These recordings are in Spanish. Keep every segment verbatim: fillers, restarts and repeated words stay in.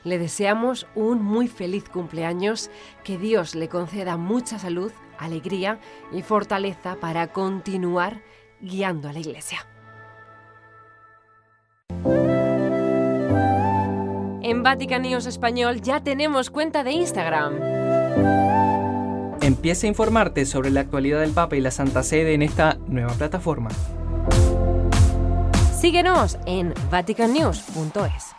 le deseamos un muy feliz cumpleaños, que Dios le conceda mucha salud, alegría y fortaleza para continuar guiando a la Iglesia. En Vatican News Español ya tenemos cuenta de Instagram. Empieza a informarte sobre la actualidad del Papa y la Santa Sede en esta nueva plataforma. Síguenos en vatican news punto es.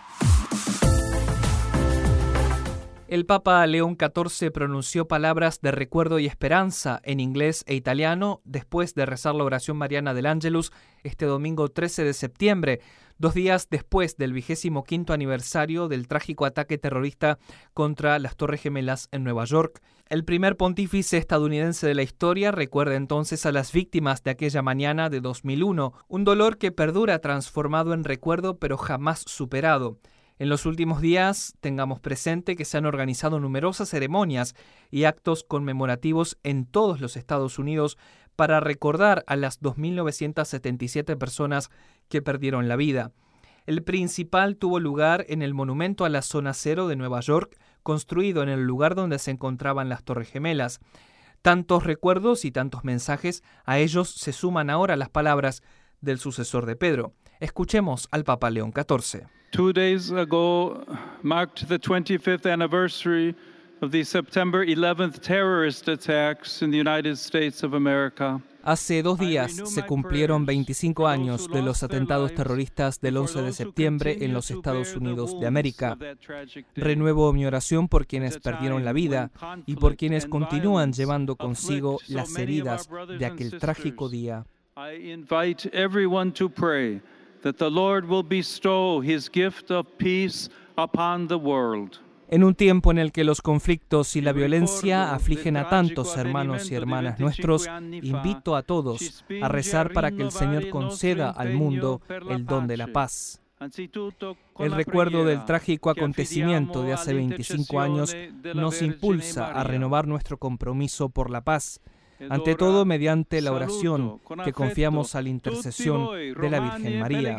El Papa León catorce pronunció palabras de recuerdo y esperanza en inglés e italiano después de rezar la oración mariana del Ángelus este domingo trece de septiembre, dos días después del vigésimo quinto aniversario del trágico ataque terrorista contra las Torres Gemelas en Nueva York. El primer pontífice estadounidense de la historia recuerda entonces a las víctimas de aquella mañana de dos mil uno, un dolor que perdura transformado en recuerdo pero jamás superado. En los últimos días, tengamos presente que se han organizado numerosas ceremonias y actos conmemorativos en todos los Estados Unidos para recordar a las dos mil novecientas setenta y siete personas que perdieron la vida. El principal tuvo lugar en el Monumento a la Zona Cero de Nueva York, construido en el lugar donde se encontraban las Torres Gemelas. Tantos recuerdos y tantos mensajes, a ellos se suman ahora las palabras del sucesor de Pedro. Escuchemos al Papa León catorce. Two days ago marked the twenty-fifth anniversary of the September eleventh terrorist attacks in the United States of America. Hace dos días se cumplieron veinticinco años de los atentados terroristas del once de septiembre en los Estados Unidos de América. Renuevo mi oración por quienes perdieron la vida y por quienes continúan llevando consigo las heridas de aquel trágico día. I invite everyone to pray that the Lord will bestow his gift of peace upon the world. En un tiempo en el que los conflictos y la violencia afligen a tantos hermanos y hermanas nuestros, invito a todos a rezar para que el Señor conceda al mundo el don de la paz. El recuerdo del trágico acontecimiento de hace veinticinco años nos impulsa a renovar nuestro compromiso por la paz, ante todo mediante la oración que confiamos a la intercesión de la Virgen María.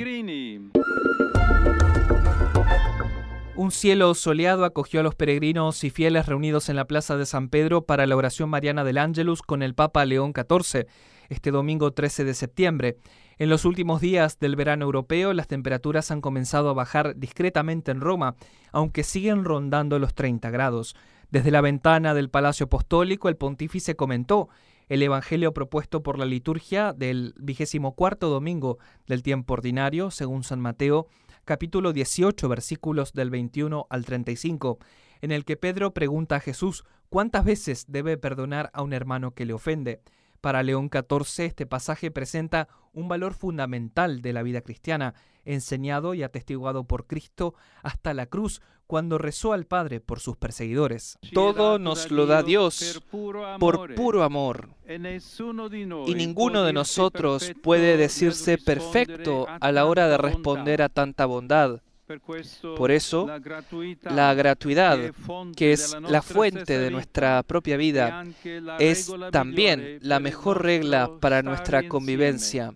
Un cielo soleado acogió a los peregrinos y fieles reunidos en la Plaza de San Pedro para la oración mariana del Ángelus con el Papa León catorce, este domingo trece de septiembre. En los últimos días del verano europeo, las temperaturas han comenzado a bajar discretamente en Roma, aunque siguen rondando los treinta grados. Desde la ventana del Palacio Apostólico, el pontífice comentó el evangelio propuesto por la liturgia del vigésimo cuarto domingo del tiempo ordinario, según San Mateo, capítulo dieciocho, versículos del veintiuno al treinta y cinco, en el que Pedro pregunta a Jesús cuántas veces debe perdonar a un hermano que le ofende. Para León catorce, este pasaje presenta un valor fundamental de la vida cristiana, enseñado y atestiguado por Cristo hasta la cruz, cuando rezó al Padre por sus perseguidores. Todo nos lo da Dios por puro amor, y ninguno de nosotros puede decirse perfecto a la hora de responder a tanta bondad. Por eso, la gratuidad, que es la fuente de nuestra propia vida, es también la mejor regla para nuestra convivencia.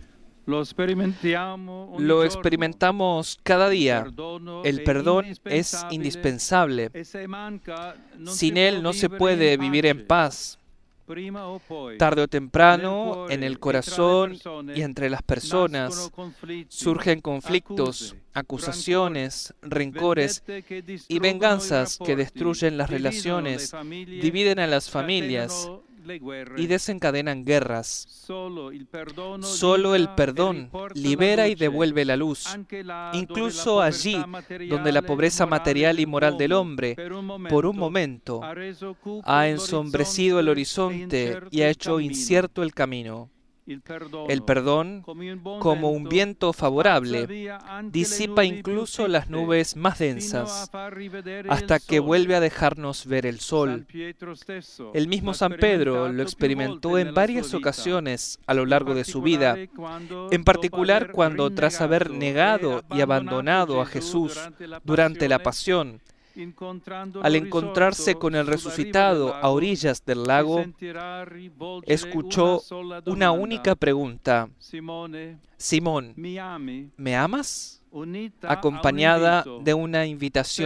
Lo experimentamos cada día. El perdón es indispensable. Sin él no se puede vivir en paz. Tarde o temprano, en el corazón y entre las personas, surgen conflictos, acusaciones, rencores y venganzas que destruyen las relaciones, dividen a las familias y desencadenan guerras. Solo el perdón libera y devuelve la luz, incluso allí donde la pobreza material y moral del hombre, por un momento, ha ensombrecido el horizonte y ha hecho incierto el camino. El perdón, como un viento favorable, disipa incluso las nubes más densas, hasta que vuelve a dejarnos ver el sol. El mismo San Pedro lo experimentó en varias ocasiones a lo largo de su vida, en particular cuando, tras haber negado y abandonado a Jesús durante la pasión, al encontrarse con el resucitado a orillas del lago, escuchó una única pregunta: Simón, ¿me amas? Acompañada de una invitación.